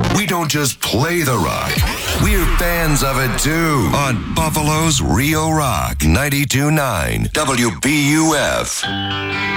We don't just play the rock. We're fans of it too. On Buffalo's Rio Rock 92.9 WBUF.